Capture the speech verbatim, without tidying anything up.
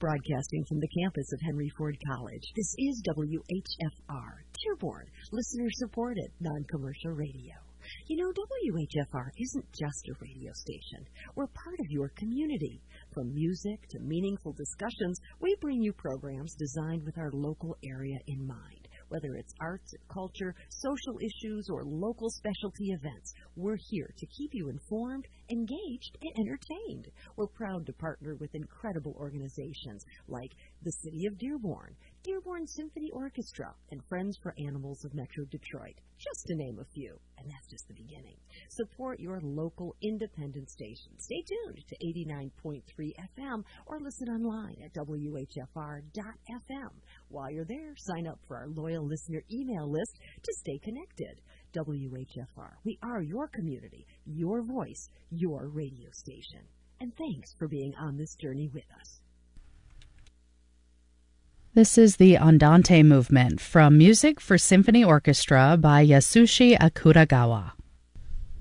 broadcasting from the campus of Henry Ford College. This is W H F R, Dearborn, listener-supported, non-commercial radio. You know, W H F R isn't just a radio station. We're part of your community. From music to meaningful discussions, we bring you programs designed with our local area in mind. Whether it's arts, culture, social issues, or local specialty events, we're here to keep you informed, engaged, and entertained. We're proud to partner with incredible organizations like the City of Dearborn, Dearborn Symphony Orchestra, and Friends for Animals of Metro Detroit, just to name a few. And that's just the beginning. Support your local independent station. Stay tuned to eighty-nine point three F M or listen online at W H F R dot F M. While you're there, sign up for our loyal listener email list to stay connected. W H F R, we are your community, your voice, your radio station. And thanks for being on this journey with us. This is the Andante movement from Music for Symphony Orchestra by Yasushi Akuragawa.